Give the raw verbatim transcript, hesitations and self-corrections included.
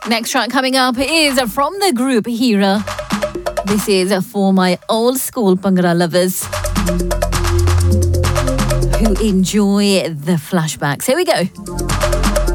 Next track coming up is from the group Hira. This is for my old school Bhangra lovers who enjoy the flashbacks. Here we go.